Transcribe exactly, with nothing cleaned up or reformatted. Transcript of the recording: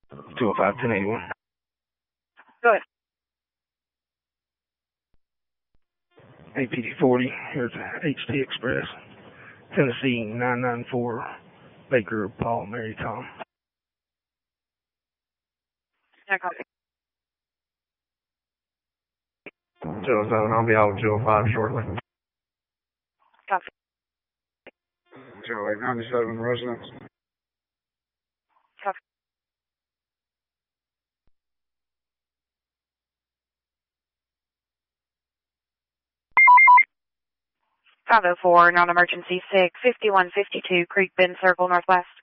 two oh five, ten eighty-one. Go ahead. A P D forty, here's H T Express, Tennessee nine nine four, Baker, Paul, Mary, Tom. Yeah, copy. two oh seven, I'll be out with two oh five shortly. Copy. two oh eight, ninety-seven, residence. Copy. five oh four, non-emergency six, fifty-one fifty-two Creek Bend Circle, Northwest.